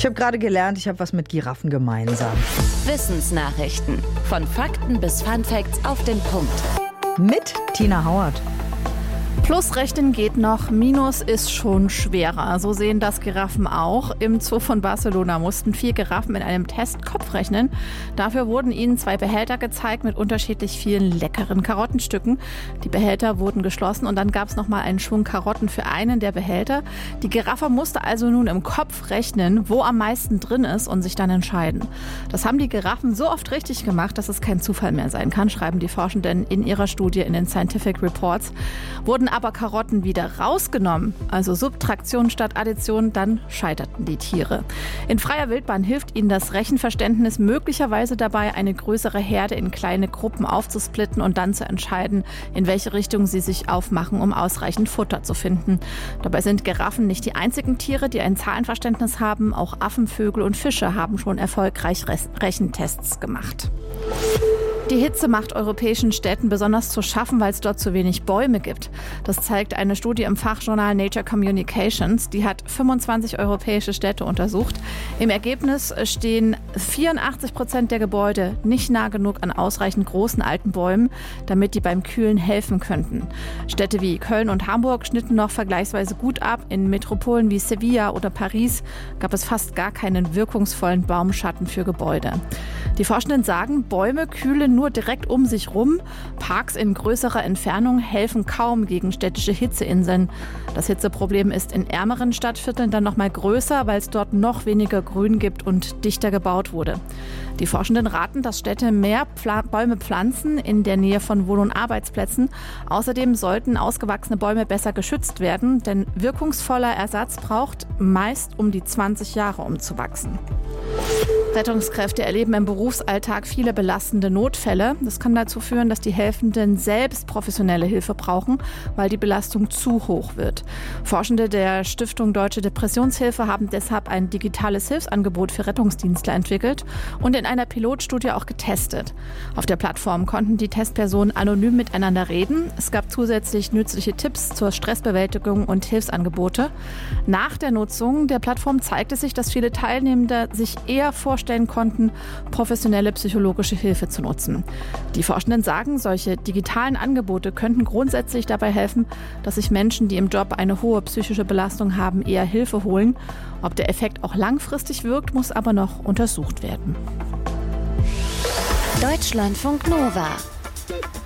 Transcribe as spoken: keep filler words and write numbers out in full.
Ich habe gerade gelernt, ich habe was mit Giraffen gemeinsam. Wissensnachrichten. Von Fakten bis Funfacts auf den Punkt. Mit Tina Hauert. Plusrechnen geht noch, Minus ist schon schwerer. So sehen das Giraffen auch. Im Zoo von Barcelona mussten vier Giraffen in einem Test Kopf rechnen. Dafür wurden ihnen zwei Behälter gezeigt mit unterschiedlich vielen leckeren Karottenstücken. Die Behälter wurden geschlossen und dann gab es nochmal einen Schwung Karotten für einen der Behälter. Die Giraffe musste also nun im Kopf rechnen, wo am meisten drin ist und sich dann entscheiden. Das haben die Giraffen so oft richtig gemacht, dass es kein Zufall mehr sein kann, schreiben die Forschenden in ihrer Studie in den Scientific Reports. Wurden aber Karotten wieder rausgenommen, also Subtraktion statt Addition, dann scheiterten die Tiere. In freier Wildbahn hilft ihnen das Rechenverständnis möglicherweise dabei, eine größere Herde in kleine Gruppen aufzusplitten und dann zu entscheiden, in welche Richtung sie sich aufmachen, um ausreichend Futter zu finden. Dabei sind Giraffen nicht die einzigen Tiere, die ein Zahlenverständnis haben. Auch Affen, Vögel und Fische haben schon erfolgreich Rechentests gemacht. Die Hitze macht europäischen Städten besonders zu schaffen, weil es dort zu wenig Bäume gibt. Das zeigt eine Studie im Fachjournal Nature Communications. Die hat fünfundzwanzig europäische Städte untersucht. Im Ergebnis stehen vierundachtzig Prozent der Gebäude nicht nah genug an ausreichend großen alten Bäumen, damit die beim Kühlen helfen könnten. Städte wie Köln und Hamburg schnitten noch vergleichsweise gut ab. In Metropolen wie Sevilla oder Paris gab es fast gar keinen wirkungsvollen Baumschatten für Gebäude. Die Forschenden sagen, Bäume kühlen nur direkt um sich rum. Parks in größerer Entfernung helfen kaum gegen städtische Hitzeinseln. Das Hitzeproblem ist in ärmeren Stadtvierteln dann noch mal größer, weil es dort noch weniger Grün gibt und dichter gebaut wurde. Die Forschenden raten, dass Städte mehr Pfla- Bäume pflanzen in der Nähe von Wohn- und Arbeitsplätzen. Außerdem sollten ausgewachsene Bäume besser geschützt werden, denn wirkungsvoller Ersatz braucht meist um die zwanzig Jahre, um zu wachsen. Rettungskräfte erleben im Berufsalltag viele belastende Notfälle. Das kann dazu führen, dass die Helfenden selbst professionelle Hilfe brauchen, weil die Belastung zu hoch wird. Forschende der Stiftung Deutsche Depressionshilfe haben deshalb ein digitales Hilfsangebot für Rettungsdienstler entwickelt und in einer Pilotstudie auch getestet. Auf der Plattform konnten die Testpersonen anonym miteinander reden. Es gab zusätzlich nützliche Tipps zur Stressbewältigung und Hilfsangebote. Nach der Nutzung der Plattform zeigte sich, dass viele Teilnehmende sich eher vorstellen konnten, professionelle psychologische Hilfe zu nutzen. Die Forschenden sagen, solche digitalen Angebote könnten grundsätzlich dabei helfen, dass sich Menschen, die im Job eine hohe psychische Belastung haben, eher Hilfe holen. Ob der Effekt auch langfristig wirkt, muss aber noch untersucht werden. Deutschlandfunk Nova